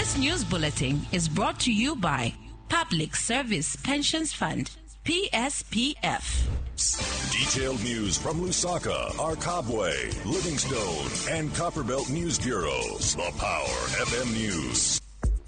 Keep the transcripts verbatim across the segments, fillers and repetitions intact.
This news bulletin is brought to you by Public Service Pensions Fund, P S P F. Detailed news from Lusaka, Arkabwe, Livingstone, and Copperbelt News Bureaus. The Power F M News.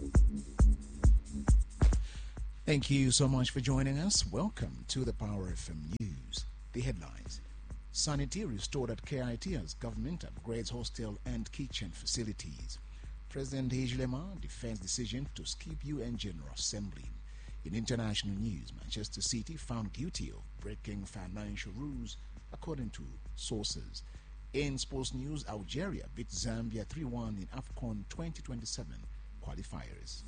Thank you so much for joining us. Welcome to the Power F M News. The headlines. Sanity restored at K I T as government upgrades hostel and kitchen facilities. President Hichilema defends decision to skip U N General Assembly. In international news, Manchester City found guilty of breaking financial rules, according to sources. In sports news, Algeria beat Zambia three one in AFCON twenty twenty-seven qualifiers.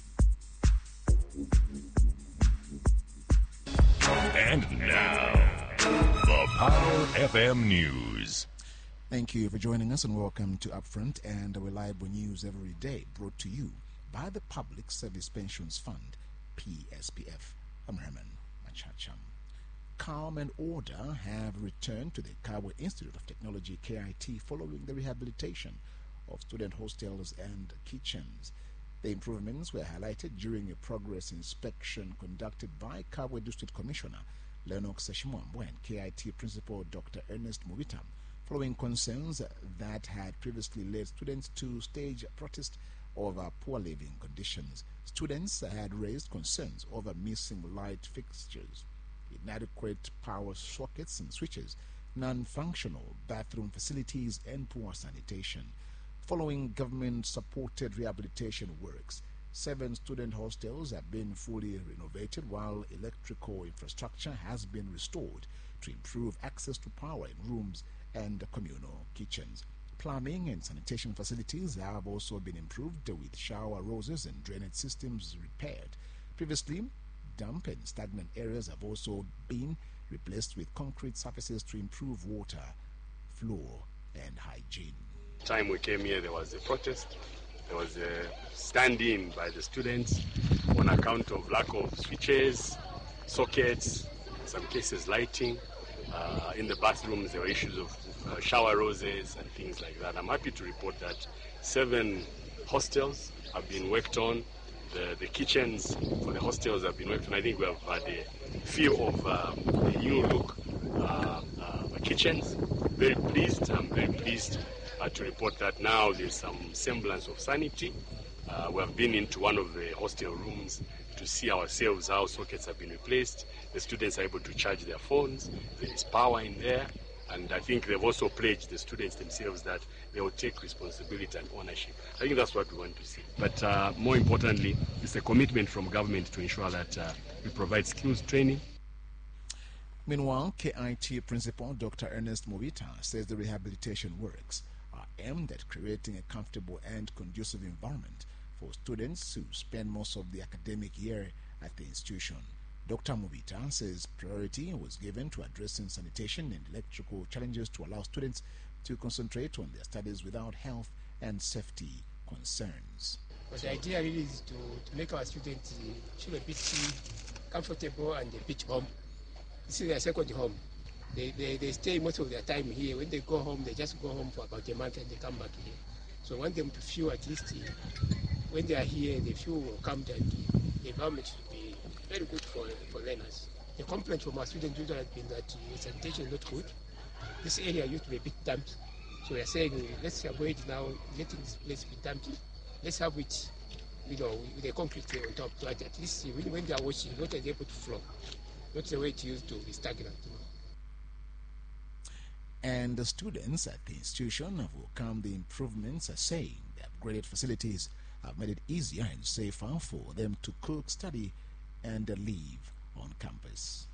And now, the Power F M News. Thank you for joining us and welcome to Upfront and reliable news every day, brought to you by the Public Service Pensions Fund, P S P F. I'm Herman Machacham. Calm and order have returned to the Kabwe Institute of Technology, K I T, following the rehabilitation of student hostels and kitchens. The improvements were highlighted during a progress inspection conducted by Kabwe District Commissioner Lennox Shimwambo and K I T Principal Doctor Ernest Mubita, following concerns that had previously led students to stage protest over poor living conditions. Students had raised concerns over missing light fixtures, inadequate power sockets and switches, non-functional bathroom facilities, and poor sanitation. Following government-supported rehabilitation works, seven student hostels have been fully renovated, while electrical infrastructure has been restored to improve access to power in rooms and communal kitchens. Plumbing and sanitation facilities have also been improved, with shower hoses and drainage systems repaired. Previously, damp and stagnant areas have also been replaced with concrete surfaces to improve water flow and hygiene. Time we came here, there was a protest. There was a stand-in by the students on account of lack of switches, sockets, in some cases lighting. Uh, in the bathrooms, there were issues of uh, shower hoses and things like that. I'm happy to report that seven hostels have been worked on. The, the kitchens for the hostels have been worked on. I think we have had a feel of uh, a new look uh, uh, kitchens. Very pleased. I'm very pleased uh, to report that now there's some semblance of sanity. Uh, we have been into one of the hostel rooms to see ourselves how sockets have been replaced. The students are able to charge their phones. There is power in there. And I think they've also pledged the students themselves that they will take responsibility and ownership. I think that's what we want to see. But uh, more importantly, it's a commitment from government to ensure that uh, we provide skills training. Meanwhile, K I T Principal Doctor Ernest Mubita says the rehabilitation works are aimed at creating a comfortable and conducive environment for students who spend most of the academic year at the institution. Doctor Mubita says priority was given to addressing sanitation and electrical challenges to allow students to concentrate on their studies without health and safety concerns. But the idea really is to, to make our students feel a bit comfortable and a bit home. This is their second home. They, they, they stay most of their time here. When they go home, they just go home for about a month and they come back here. So I want them to feel at least when they are here, they feel welcomed and the environment should be very good for, for learners. The complaint from our students usually has been that the sanitation is not good. This area used to be a bit damp. So we are saying, let's avoid now letting this place be damp. Let's have it, you know, with a concrete on top, so at least when, when they are washing, water is able to flow. Not the way it used to be stagnant. You know. And the students at the institution have welcomed the improvements, are saying the upgraded facilities have made it easier and safer for them to cook, study, and live on campus.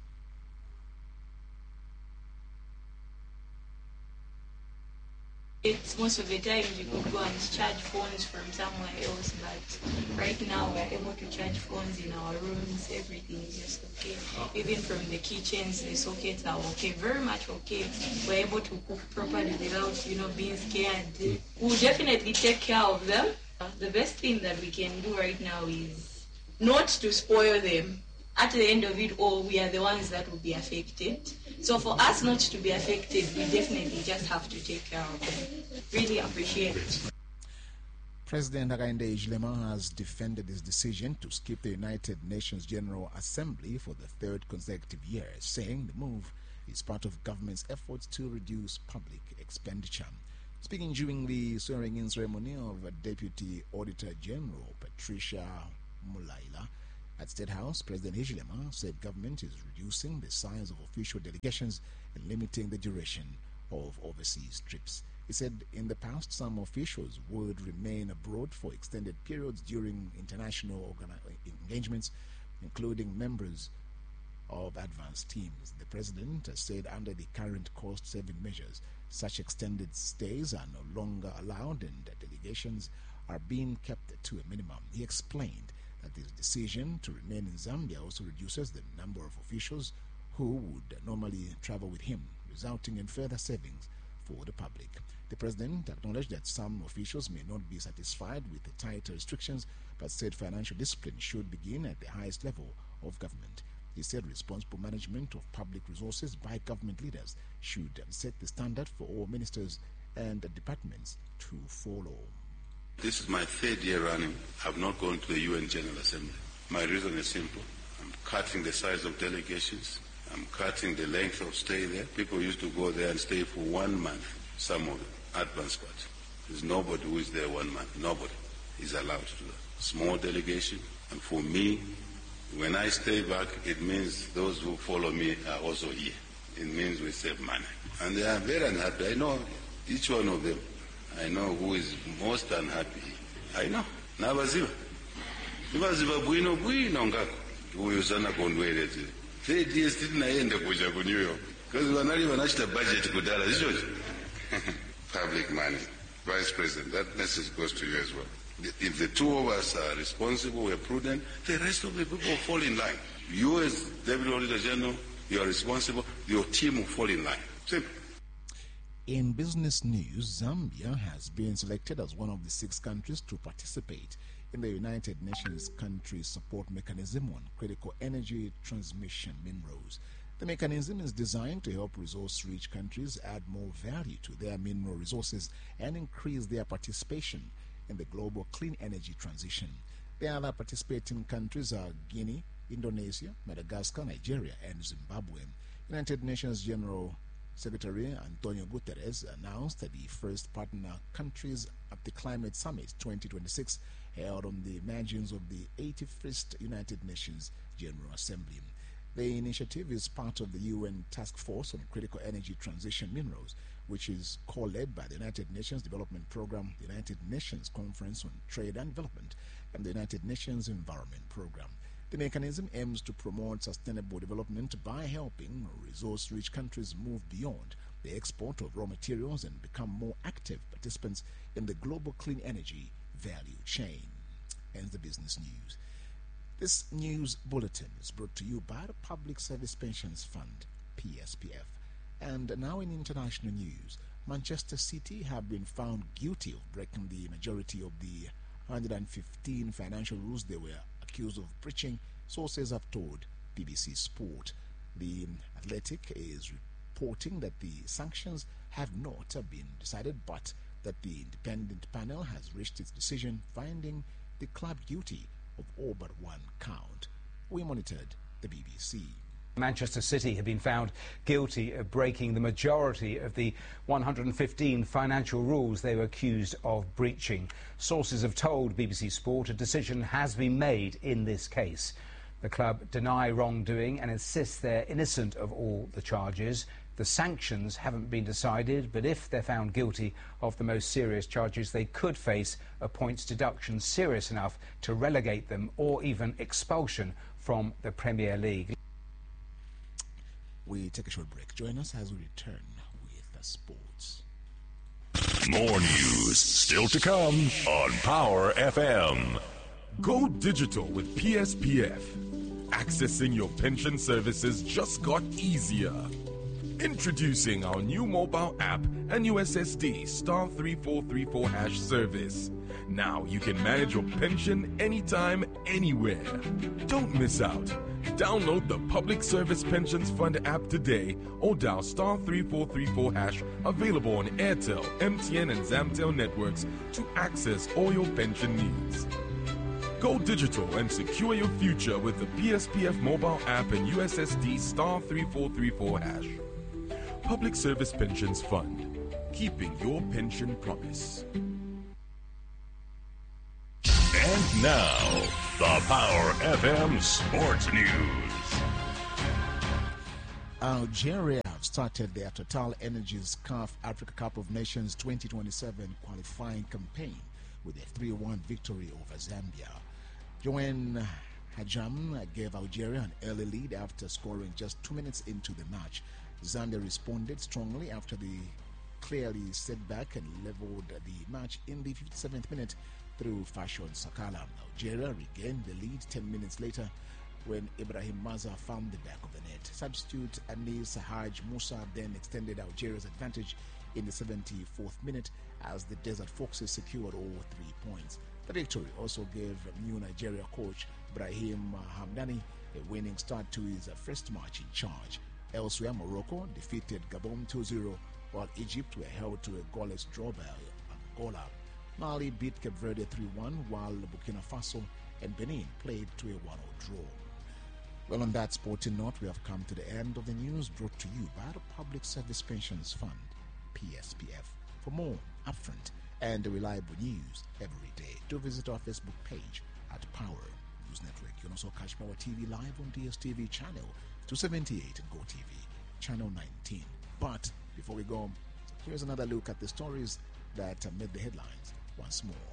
It's most of the time you could go and charge phones from somewhere else, but right now we're able to charge phones in our rooms. Everything is just okay. Even from the kitchens, the sockets are okay, very much okay. We're able to cook properly without, you know, being scared. We'll definitely take care of them. The best thing that we can do right now is not to spoil them. At the end of it all, we are the ones that will be affected. So for us not to be affected, we definitely just have to take care of them. Really appreciate it. President Hakainde Hichilema has defended his decision to skip the United Nations General Assembly for the third consecutive year, saying the move is part of government's efforts to reduce public expenditure. Speaking during the swearing-in ceremony of Deputy Auditor General Patricia Mulaila at State House, President Hichilema said government is reducing the size of official delegations and limiting the duration of overseas trips. He said in the past some officials would remain abroad for extended periods during international engagements, including members of advanced teams. The president has said under the current cost-saving measures, such extended stays are no longer allowed and delegations are being kept to a minimum. He explained that his decision to remain in Zambia also reduces the number of officials who would normally travel with him, resulting in further savings for the public. The president acknowledged that some officials may not be satisfied with the tighter restrictions, but said financial discipline should begin at the highest level of government. He said responsible management of public resources by government leaders should set the standard for all ministers and departments to follow. This is my third year running. I've not gone to the U N General Assembly. My reason is simple. I'm cutting the size of delegations. I'm cutting the length of stay there. People used to go there and stay for one month, some of them, advanced party. There's nobody who is there one month. Nobody is allowed to do that. Small delegation. And for me, when I stay back, it means those who follow me are also here. It means we save money. And they are very unhappy. I know each one of them. I know who is most unhappy. I know. Nabaziva. Nabaziva bwino bwino ngako. Huyo sana kondweleze. Third year still naenda kuja ku New York. Because wanali wanachita budget kudala. Public money. Vice President, that message goes to you as well. If the two of us are responsible, we're prudent, the rest of the people fall in line. You as Deputy Auditor General, you are responsible, your team will fall in line. Simple. In business news, Zambia has been selected as one of the six countries to participate in the United Nations Country Support Mechanism on Critical Energy Transmission Minerals. The mechanism is designed to help resource-rich countries add more value to their mineral resources and increase their participation in the global clean energy transition. The other participating countries are Guinea, Indonesia, Madagascar, Nigeria, and Zimbabwe. United Nations General Secretary Antonio Guterres announced that the first partner countries at the Climate Summit twenty twenty-six held on the margins of the eighty-first United Nations General Assembly. The initiative is part of the U N Task Force on Critical Energy Transition Minerals, which is co-led by the United Nations Development Programme, the United Nations Conference on Trade and Development, and the United Nations Environment Programme. The mechanism aims to promote sustainable development by helping resource-rich countries move beyond the export of raw materials and become more active participants in the global clean energy value chain. Ends the business news. This news bulletin is brought to you by the Public Service Pensions Fund, P S P F. And now in international news, Manchester City have been found guilty of breaking the majority of the one hundred fifteen financial rules they were accused of breaching, sources have told B B C Sport. The Athletic is reporting that the sanctions have not been decided, but that the independent panel has reached its decision, finding the club guilty of all but one count. We monitored the B B C. Manchester City have been found guilty of breaking the majority of the one hundred fifteen financial rules they were accused of breaching. Sources have told B B C Sport a decision has been made in this case. The club deny wrongdoing and insists they're innocent of all the charges. The sanctions haven't been decided, but if they're found guilty of the most serious charges, they could face a points deduction serious enough to relegate them or even expulsion from the Premier League. We take a short break. Join us as we return with the sports. More news still to come on Power F M. Go digital with P S P F. Accessing your pension services just got easier. Introducing our new mobile app and U S S D star three four three four hash service. Now you can manage your pension anytime, anywhere. Don't miss out. Download the Public Service Pensions Fund app today or dial star three four three four hash, available on Airtel, M T N and Zamtel networks to access all your pension needs. Go digital and secure your future with the P S P F mobile app and U S S D star three four three four hash. Public Service Pensions Fund, keeping your pension promise. And now, the Power F M Sports News. Algeria have started their Total Energies C A F Africa Cup of Nations twenty twenty-seven qualifying campaign with a three one victory over Zambia. Joanne Hajam gave Algeria an early lead after scoring just two minutes into the match. Zambia responded strongly after the clearly set back and leveled the match in the fifty-seventh minute through Fashion Sakala. Algeria regained the lead ten minutes later when Ibrahim Maza found the back of the net. Substitute Anis Haj Musa then extended Algeria's advantage in the seventy-fourth minute as the Desert Foxes secured all three points. The victory also gave new Nigeria coach Brahim Hamdani a winning start to his first match in charge. Elsewhere, Morocco defeated Gabon two zero, while Egypt were held to a goalless draw by Angola. Mali beat Cape Verde three one, while Burkina Faso and Benin played to a one all draw. Well, on that sporting note, we have come to the end of the news brought to you by the Public Service Pensions Fund, P S P F. For more upfront and reliable news every day, do visit our Facebook page at Power News Network. You can also catch Power T V live on D S T V channel two seventy-eight and GoTV channel nineteen. But before we go, here's another look at the stories that made the headlines once more.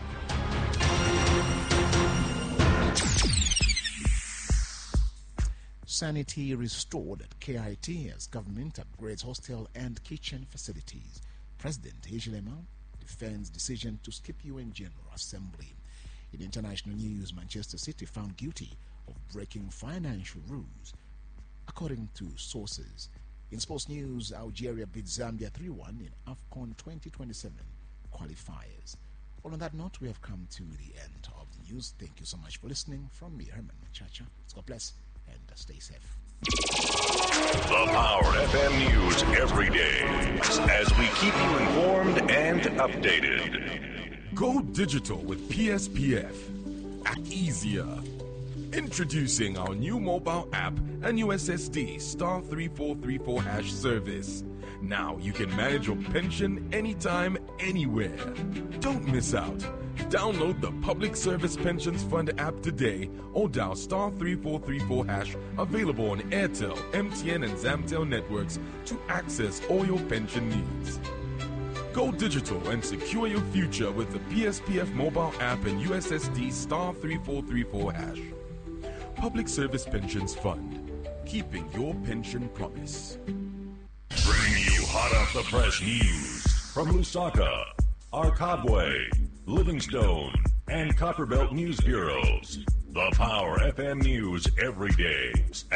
Sanity restored at K I T as government upgrades hostel and kitchen facilities. President Hichilema defends decision to skip U N General Assembly. In international news, Manchester City found guilty of breaking financial rules, according to sources. In sports news, Algeria beat Zambia three one in AFCON twenty twenty-seven qualifiers. Well, on that note, we have come to the end of the news. Thank you so much for listening. From me, Herman Machacha. God bless and stay safe. The Power F M News every day as we keep you informed and updated. Go digital with P S P F. Act easier. Introducing our new mobile app and U S S D star three four three four hash service. Now you can manage your pension anytime, anywhere. Don't miss out. Download the Public Service Pensions Fund app today or dial star three four three four hash, available on Airtel, M T N and Zamtel networks to access all your pension needs. Go digital and secure your future with the P S P F mobile app and U S S D star three four three four hash. Public Service Pensions Fund, keeping your pension promise. Bringing you hot off the press news from Lusaka, Arkabwe, Livingstone, and Copperbelt News Bureaus. The Power F M News every day